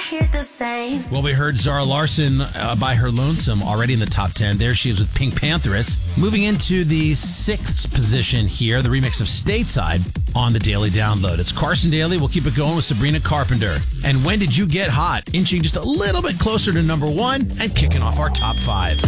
hear the same. Well, we heard Zara Larsson by her lonesome already in the top 10. There she is with Pink Pantheress. Moving into the 6th position here, the remix of Stateside on the Daily Download. It's Carson Daly. We'll keep it going with Sabrina Carpenter. And When Did You Get Hot? Inching just a little bit closer to number 1 and kicking off our top 5.